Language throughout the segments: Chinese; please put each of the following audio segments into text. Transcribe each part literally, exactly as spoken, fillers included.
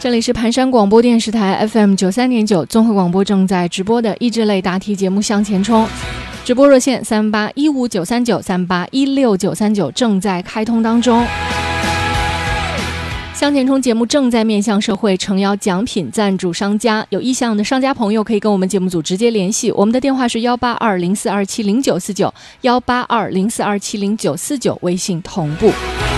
这里是盘山广播电视台 F M 九三点九综合广播正在直播的益智类答题节目向前冲，直播热线三八一五九三九三八一六九三九正在开通当中。向前冲节目正在面向社会诚邀奖品赞助商家，有意向的商家朋友可以跟我们节目组直接联系，我们的电话是幺八二零四二七零九四九幺八二零四二七零九四九，微信同步。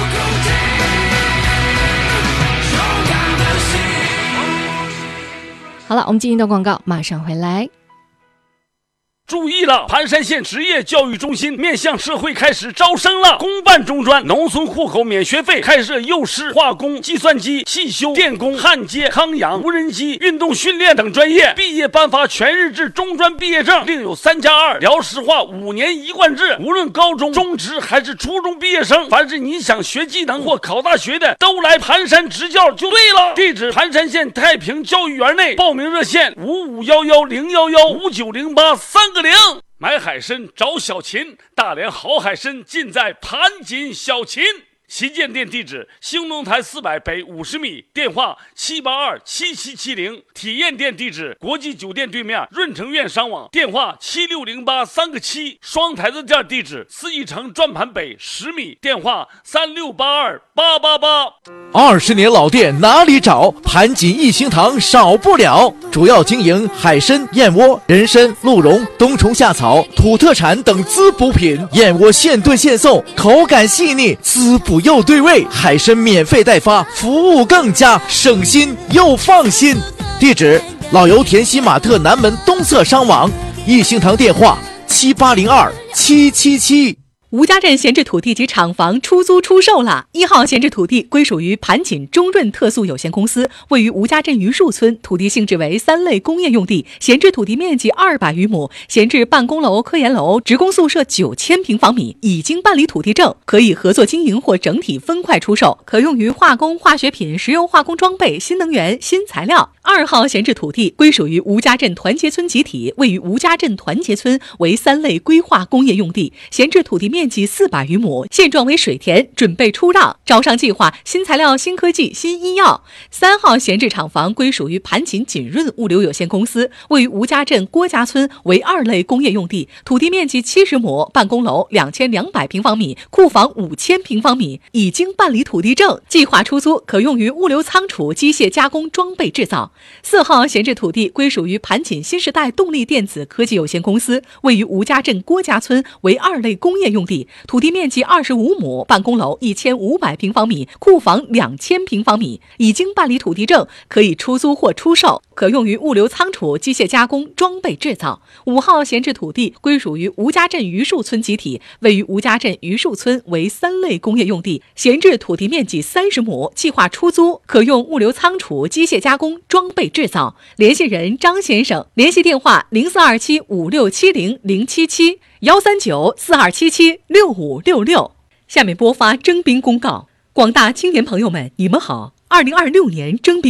好了，我们进一段广告，马上回来。 注意了，盘山县职业教育中心面向社会开始招生了，公办中专，农村户口免学费，开设幼师、化工、计算机、汽修、电工、焊接、康养、无人机、运动训练等专业，毕业颁发全日制中专毕业证，另有三加二辽石化五年一贯制，无论高中、中职还是初中毕业生，凡是你想学技能或考大学的，都来盘山执教就对了。地址：盘山县太平教育园内，报名热线五五幺幺零幺幺五九零八三个零。买海参找小秦，大连好海参尽在盘锦小秦。旗舰店地址：兴隆台四百北五十米，电话七八二七七七零。体验店地址：国际酒店对面润成苑商网，电话七六零八三个七。双台子店地址：四义城转盘北十米，电话三六八二八八八。 二十年老店哪里找？盘锦益兴堂少不了。主要经营海参、燕窝、人参、鹿茸、冬虫夏草、土特产等滋补品。燕窝现炖现送，口感细腻，滋补又对味。海参免费代发，服务更加省心又放心。地址：老油田西马特南门东侧商网。益兴堂电话：七八零二七七七。 吴家镇闲置土地及厂房出租出售了。一号闲置土地归属于盘锦中润特速有限公司，位于吴家镇榆树村，土地性质为三类工业用地，闲置土地面积二百余亩，闲置办公楼、科研楼、职工宿舍九千平方米，已经办理土地证，可以合作经营或整体分块出售，可用于化工、化学品、石油化工装备、新能源、新材料。二号闲置土地归属于吴家镇团结村集体，位于吴家镇团结村，为三类规划工业用地，闲置土地面积四百余亩，现状为水田，准备出让，招商计划新材料、新科技、新医药。三号闲置厂房归属于盘锦锦润物流有限公司，位于吴家镇郭家村，为二类工业用地，土地面积七十亩，办公楼两千两百平方米，库房五千平方米，已经办理土地证，计划出租，可用于物流仓储、机械加工、装备制造。四号闲置土地归属于盘锦新时代动力电子科技有限公司，位于吴家镇郭家村，为二类工业用地，土地面积二十五亩，办公楼一千五百平方米，库房两千平方米，已经办理土地证，可以出租或出售，可用于物流仓储、机械加工、装备制造。五号闲置土地归属于吴家镇榆树村集体，位于吴家镇榆树村，为三类工业用地，闲置土地面积三十亩，计划出租，可用物流仓储、机械加工、装备制造。联系人张先生，联系电话零四二七五六七零零七七幺三九四二七七六五六六。下面播发征兵公告，广大青年朋友们，你们好！二零二六年征兵